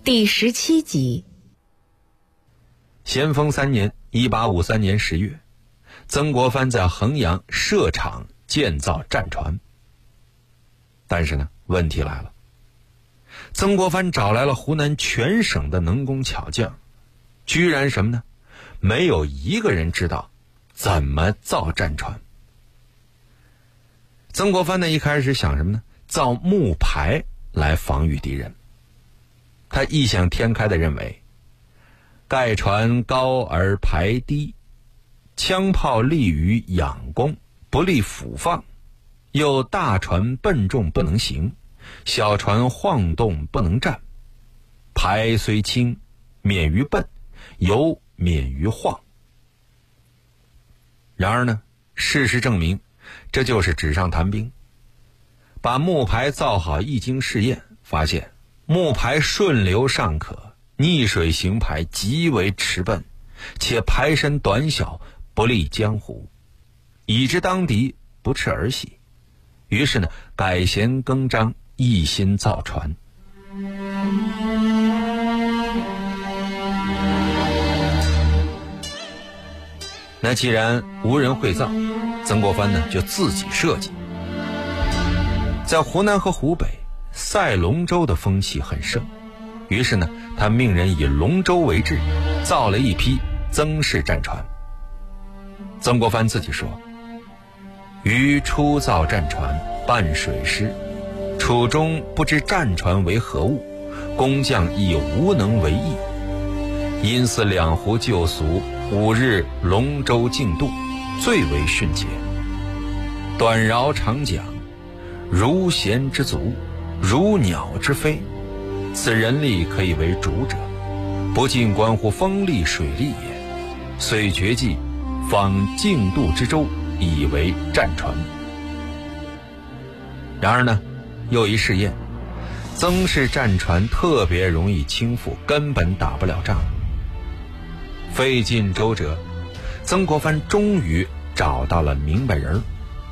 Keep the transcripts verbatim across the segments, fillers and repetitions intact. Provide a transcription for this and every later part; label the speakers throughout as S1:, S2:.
S1: 第十七集。
S2: 咸丰三年一八五三年十月，曾国藩在衡阳设厂建造战船。但是呢，问题来了，曾国藩找来了湖南全省的能工巧匠，居然什么呢？没有一个人知道怎么造战船。曾国藩呢，一开始想什么呢？造木排来防御敌人。他异想天开地认为，盖船高而排低，枪炮利于仰攻，不利俯放，又大船笨重不能行，小船晃动不能站，排虽轻，免于笨，犹免于晃。然而呢，事实证明，这就是纸上谈兵。把木排造好，一经试验，发现木排顺流尚可，逆水行排极为迟笨，且排身短小，不利江湖，以致当敌不斥儿戏。于是呢，改弦更张，一心造船。那既然无人会造，曾国藩呢就自己设计。在湖南和湖北，赛龙舟的风气很盛，于是呢，他命人以龙舟为制，造了一批曾氏战船。曾国藩自己说：“余初造战船，办水师，楚中不知战船为何物，工匠亦无能为意。因似两湖旧俗，五日龙舟竞渡，最为迅捷。短饶长讲，如弦之足，如鸟之飞，此人力可以为主者，不尽关乎风力水力也。遂决计仿竞渡之舟，以为战船。”然而呢，又一试验，曾氏战船特别容易倾覆，根本打不了仗。费尽周折，曾国藩终于找到了明白人。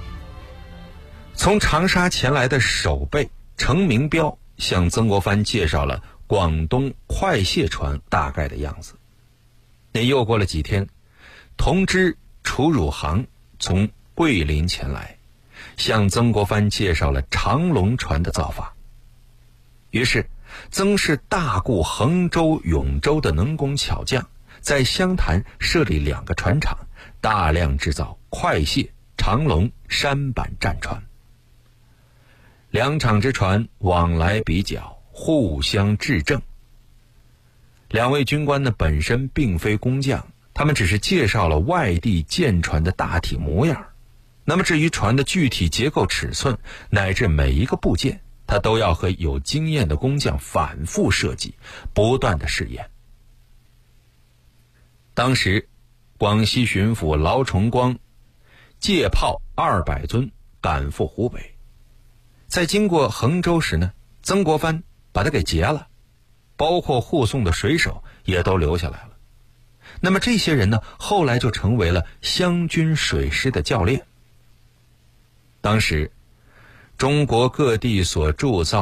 S2: 从长沙前来的守备程明标向曾国藩介绍了广东快卸船大概的样子。那又过了几天，同知楚汝行从桂林前来，向曾国藩介绍了长龙船的造法。于是曾氏大雇衡州、永州的能工巧匠，在湘潭设立两个船厂，大量制造快卸、长龙、舢板战船。两厂之船往来比较，互相制正。两位军官呢，本身并非工匠，他们只是介绍了外地舰船的大体模样。那么至于船的具体结构、尺寸，乃至每一个部件，他都要和有经验的工匠反复设计，不断的试验。当时广西巡抚劳崇光借炮二百尊赶赴湖北，在经过衡州时呢，曾国藩把他给劫了，包括护送的水手也都留下来了。那么这些人呢，后来就成为了湘军水师的教练。当时中国各地所铸造